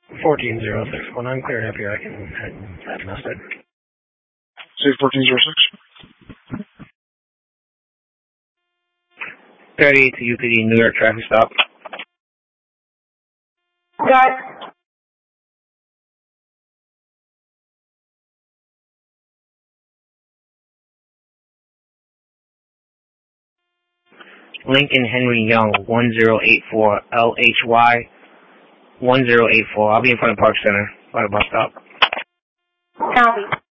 1406. When I'm cleared up here, I can head message. Say 1406. 38 to UPD New York traffic stop. Got it. Lincoln Henry Young, 1084 LHY 1084. I'll be in front of Park Center by the bus stop. Copy.